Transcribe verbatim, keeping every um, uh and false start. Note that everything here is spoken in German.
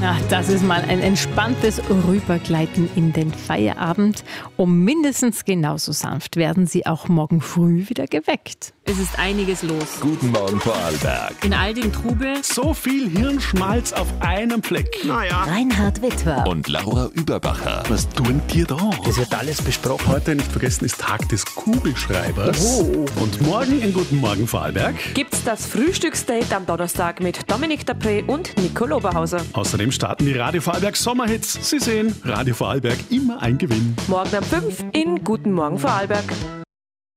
Ach, das ist mal ein entspanntes Rübergleiten in den Feierabend. Um mindestens genauso sanft werden Sie auch morgen früh wieder geweckt. Es ist einiges los. Guten Morgen Vorarlberg. In all dem Trubel. So viel Hirnschmalz auf einem Fleck. Naja. Reinhard Wittwer Und Laura Überbacher. Was tun dir da? Das wird alles besprochen. Heute nicht vergessen ist Tag des Kugelschreibers. Oh. Und morgen in Guten Morgen Vorarlberg. Gibt's das Frühstücksdate am Donnerstag mit Dominik Dapré und Nico Loberhauser. Außerdem starten die Radio Vorarlberg Sommerhits. Sie sehen, Radio Vorarlberg immer ein Gewinn. Morgen um fünf in Guten Morgen Vorarlberg.